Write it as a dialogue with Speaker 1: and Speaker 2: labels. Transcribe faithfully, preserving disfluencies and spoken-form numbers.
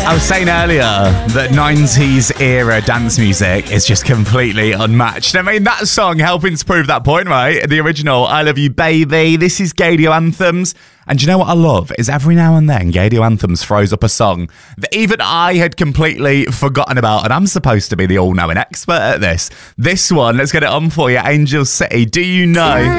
Speaker 1: I was saying earlier that nineties era dance music is just completely unmatched. I mean, that song helping to prove that point, right? The original, I Love You Baby. This is Gaydio Anthems. And do you know what I love? Is every now and then Gaydio Anthems throws up a song that even I had completely forgotten about. And I'm supposed to be the all-knowing expert at this. This one, let's get it on for you. Angel City, Do You Know?